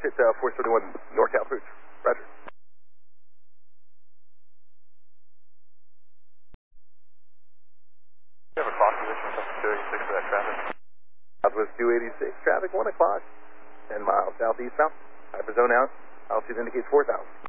hit 431 NorCal Approach. Roger. You have a clock position for 286 for that traffic. Southwest 286, traffic 1 o'clock, 10 miles southeastbound. Hyperzone out. Altitude indicates 4,000.